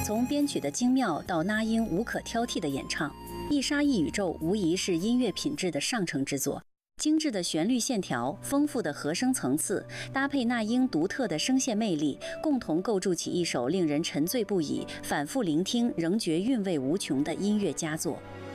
从编曲的精妙到那英无可挑剔的演唱，《一沙一宇宙》无疑是音乐品质的上乘之作。精致的旋律线条、丰富的和声层次，搭配那英独特的声线魅力，共同构筑起一首令人沉醉不已、反复聆听仍觉韵味无穷的音乐佳作。